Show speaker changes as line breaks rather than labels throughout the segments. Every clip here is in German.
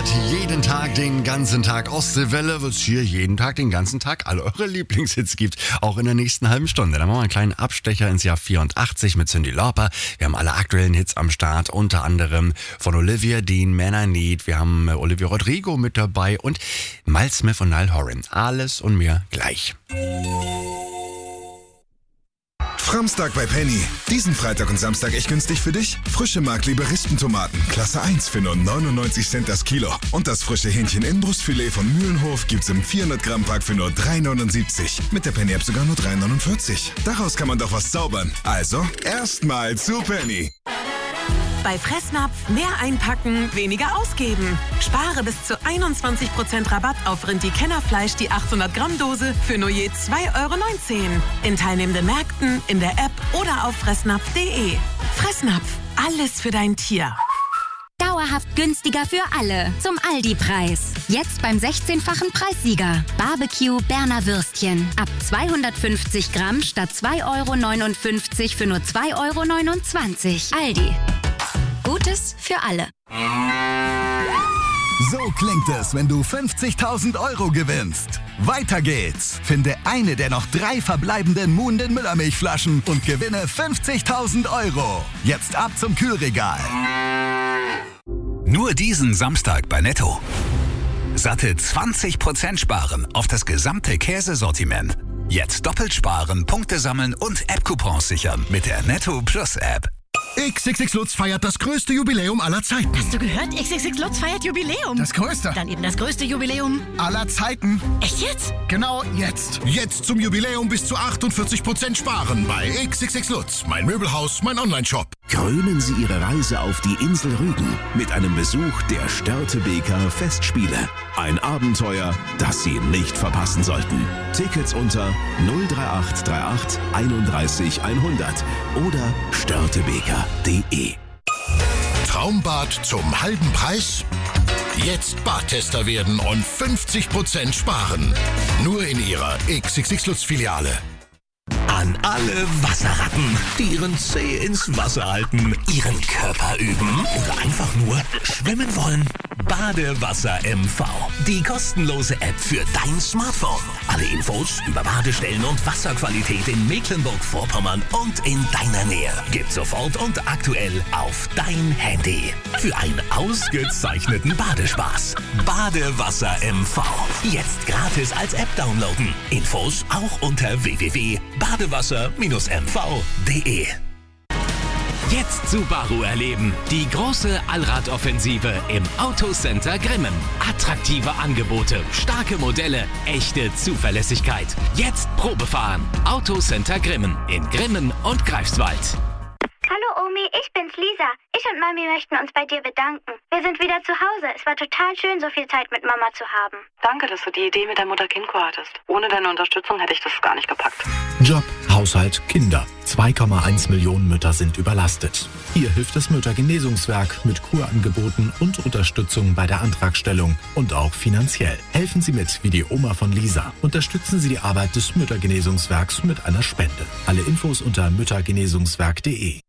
jeden Tag, den ganzen Tag. Ostseewelle wird es hier jeden Tag, den ganzen Tag alle eure Lieblingshits gibt. Auch in der nächsten halben Stunde. Dann machen wir einen kleinen Abstecher ins Jahr 84 mit Cyndi Lauper. Wir haben alle aktuellen Hits am Start, unter anderem von Olivia Dean, Man I Need. Wir haben Olivia Rodrigo mit dabei und Miles Smith und Niall Horan. Alles und mehr gleich.
Framstag bei Penny. Diesen Freitag und Samstag echt günstig für dich. Frische Mark-Liberistentomaten, Klasse 1 für nur 99 Cent das Kilo. Und das frische Hähnchen-Inbrustfilet von Mühlenhof gibt's im 400-Gramm-Pack für nur 3,79. Mit der Penny-App sogar nur 3,49. Daraus kann man doch was zaubern. Also, erstmal zu Penny.
Bei Fressnapf mehr einpacken, weniger ausgeben. Spare bis zu 21% Rabatt auf Rindi-Kennerfleisch, die 800-Gramm-Dose für nur je 2,19 €. In teilnehmenden Märkten, in der App oder auf fressnapf.de. Fressnapf, alles für dein Tier.
Dauerhaft günstiger für alle. Zum Aldi-Preis. Jetzt beim 16-fachen Preissieger. Barbecue Berner Würstchen. Ab 250 Gramm statt 2,59 € für nur 2,29 €. Aldi. Gutes für alle.
So klingt es, wenn du 50.000 € gewinnst. Weiter geht's. Finde eine der noch 3 verbleibenden Muhnden Müllermilchflaschen und gewinne 50.000 €. Jetzt ab zum Kühlregal.
Nur diesen Samstag bei Netto. Satte 20% sparen auf das gesamte Käsesortiment. Jetzt doppelt sparen, Punkte sammeln und App-Coupons sichern mit der Netto Plus App.
XXX Lutz feiert das größte Jubiläum aller Zeiten.
Hast du gehört? XXX Lutz feiert Jubiläum.
Das größte.
Dann eben das größte Jubiläum
aller Zeiten.
Echt jetzt?
Genau jetzt. Jetzt zum Jubiläum bis zu 48% sparen bei XXX Lutz. Mein Möbelhaus, mein Onlineshop.
Krönen Sie Ihre Reise auf die Insel Rügen mit einem Besuch der Störtebeker Festspiele. Ein Abenteuer, das Sie nicht verpassen sollten. Tickets unter 03838 31 100 oder störtebeker.de.
Traumbad zum halben Preis? Jetzt Badtester werden und 50% sparen. Nur in Ihrer XXX Lutz Filiale.
An alle Wasserratten, die ihren Zeh ins Wasser halten, ihren Körper üben oder einfach nur schwimmen wollen. Badewasser MV, die kostenlose App für dein Smartphone. Alle Infos über Badestellen und Wasserqualität in Mecklenburg-Vorpommern und in deiner Nähe gibt's sofort und aktuell auf dein Handy. Für einen ausgezeichneten Badespaß. Badewasser MV. Jetzt gratis als App downloaden. Infos auch unter www.badewasser-mv.de.
Jetzt Subaru erleben. Die große Allradoffensive im Autocenter Grimmen. Attraktive Angebote, starke Modelle, echte Zuverlässigkeit. Jetzt Probefahren. Autocenter Grimmen in Grimmen und Greifswald.
Hallo Omi, ich bin's Lisa. Ich und Mami möchten uns bei dir bedanken. Wir sind wieder zu Hause. Es war total schön, so viel Zeit mit Mama zu haben.
Danke, dass du die Idee mit der Mutter-Kind-Kur hattest. Ohne deine Unterstützung hätte ich das gar nicht gepackt.
Job, Haushalt, Kinder. 2,1 Millionen Mütter sind überlastet. Hier hilft das Müttergenesungswerk mit Kurangeboten und Unterstützung bei der Antragstellung und auch finanziell. Helfen Sie mit wie die Oma von Lisa. Unterstützen Sie die Arbeit des Müttergenesungswerks mit einer Spende. Alle Infos unter müttergenesungswerk.de.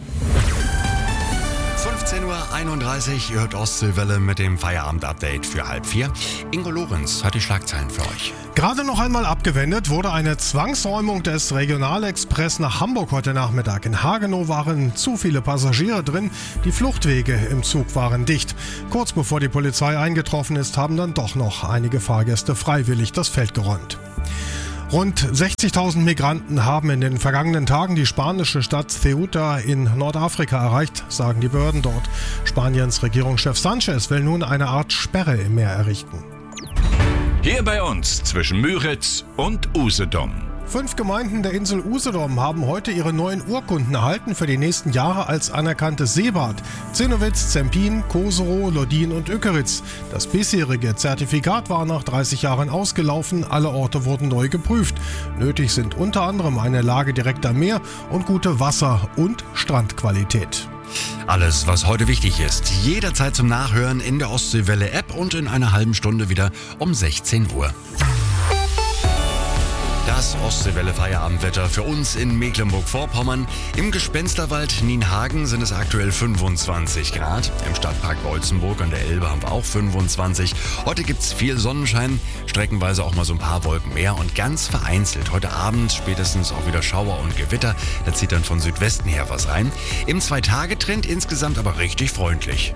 15:31 Uhr, ihr hört Ostseewelle mit dem Feierabend-Update für 3:30. Ingo Lorenz hat die Schlagzeilen für euch.
Gerade noch einmal abgewendet wurde eine Zwangsräumung des Regionalexpress nach Hamburg heute Nachmittag. In Hagenow waren zu viele Passagiere drin, die Fluchtwege im Zug waren dicht. Kurz bevor die Polizei eingetroffen ist, haben dann doch noch einige Fahrgäste freiwillig das Feld geräumt. Rund 60.000 Migranten haben in den vergangenen Tagen die spanische Stadt Ceuta in Nordafrika erreicht, sagen die Behörden dort. Spaniens Regierungschef Sanchez will nun eine Art Sperre im Meer errichten.
Hier bei uns zwischen Müritz und Usedom.
5 Gemeinden der Insel Usedom haben heute ihre neuen Urkunden erhalten für die nächsten Jahre als anerkanntes Seebad. Zinnowitz, Zempin, Koserow, Lodin und Ökeritz. Das bisherige Zertifikat war nach 30 Jahren ausgelaufen. Alle Orte wurden neu geprüft. Nötig sind unter anderem eine Lage direkt am Meer und gute Wasser- und Strandqualität.
Alles, was heute wichtig ist, jederzeit zum Nachhören in der Ostseewelle-App und in einer halben Stunde wieder um 16 Uhr. Das Ostseewelle Feierabendwetter für uns in Mecklenburg-Vorpommern. Im Gespensterwald Nienhagen sind es aktuell 25 Grad. Im Stadtpark Beutzenburg an der Elbe haben wir auch 25. Heute gibt's viel Sonnenschein, streckenweise auch mal so ein paar Wolken mehr und ganz vereinzelt. Heute Abend spätestens auch wieder Schauer und Gewitter. Da zieht dann von Südwesten her was rein. Im 2-Tage-Trend insgesamt aber richtig freundlich.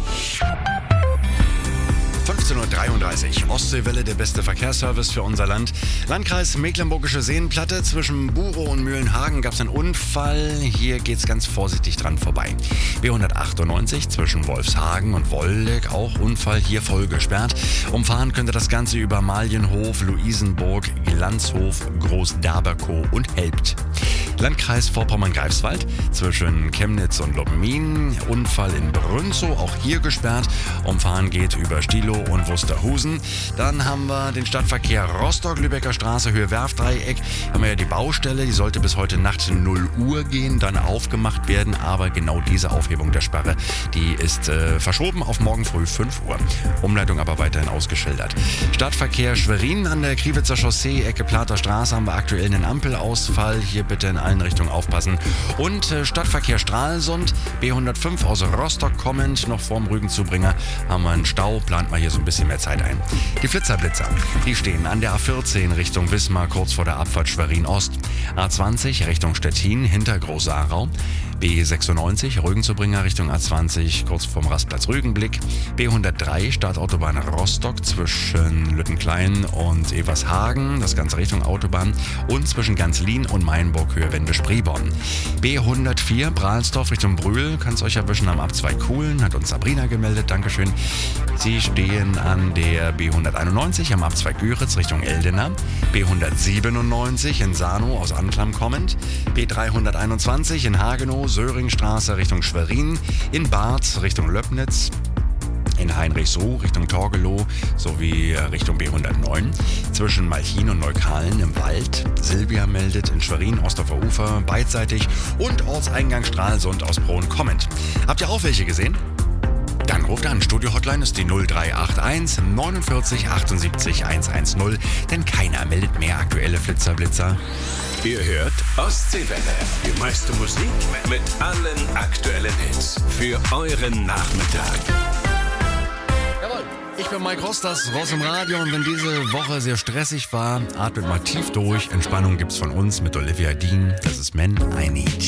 15:33 Uhr. Ostseewelle, der beste Verkehrsservice für unser Land. Landkreis Mecklenburgische Seenplatte. Zwischen Burow und Mühlenhagen gab es einen Unfall. Hier geht's ganz vorsichtig dran vorbei. B198 zwischen Wolfshagen und Woldeck. Auch Unfall, hier voll gesperrt. Umfahren könnte das Ganze über Malienhof, Luisenburg, Glanzhof, Großdaberkow und Helpt. Landkreis Vorpommern-Greifswald zwischen Chemnitz und Lobmin. Unfall in Brünzow, auch hier gesperrt. Umfahren geht über Stilo und Wusterhusen. Dann haben wir den Stadtverkehr Rostock, Lübecker Straße, Höhe Werfdreieck. Haben wir ja die Baustelle, die sollte bis heute Nacht 0 Uhr gehen, dann aufgemacht werden. Aber genau diese Aufhebung der Sperre, die ist verschoben auf morgen früh 5 Uhr. Umleitung aber weiterhin ausgeschildert. Stadtverkehr Schwerin an der Kriwitzer Chaussee, Ecke Plater Straße haben wir aktuell einen Ampelausfall. Hier bitte in allen Richtungen aufpassen. Und Stadtverkehr Stralsund, B105 aus Rostock kommend, noch vorm Rügenzubringer haben wir einen Stau, plant mal hier so ein bisschen mehr Zeit ein. Die Flitzerblitzer, die stehen an der A14 Richtung Wismar, kurz vor der Abfahrt Schwerin-Ost. A20 Richtung Stettin, hinter Groß-Aarau. B96 Rügenzubringer Richtung A20, kurz vorm Rastplatz Rügenblick. B103 Startautobahn Rostock zwischen Lüttenklein und Evershagen, das Ganze Richtung Autobahn. Und zwischen Ganzlin und Mainburg, Höhe Wende-Spreeborn. B104 Brahlsdorf Richtung Brühl, kann es euch erwischen am Abzweig Kuhlen, hat uns Sabrina gemeldet, Dankeschön. Sie stehen an der B191 am Abzweig Güritz Richtung Eldena. B197 in Sano aus Anklam kommend. B321 in Hagenow, Söringstraße Richtung Schwerin. In Barth Richtung Löbnitz. In Heinrichsruh Richtung Torgelow sowie Richtung B109. Zwischen Malchin und Neukalen im Wald. Silvia meldet in Schwerin, Ostdorfer Ufer, beidseitig. Und Ortseingang Stralsund aus Bron kommend. Habt ihr auch welche gesehen? Dann ruft an. Studio-Hotline ist die 0381 49 78 110, denn keiner meldet mehr aktuelle Flitzerblitzer.
Ihr hört Ostseewelle. Die meiste Musik mit allen aktuellen Hits für euren Nachmittag.
Jawohl, ich bin Mike Ross, das Ross im Radio, und wenn diese Woche sehr stressig war, atmet mal tief durch. Entspannung gibt's von uns mit Olivia Dean. Das ist Men I Need.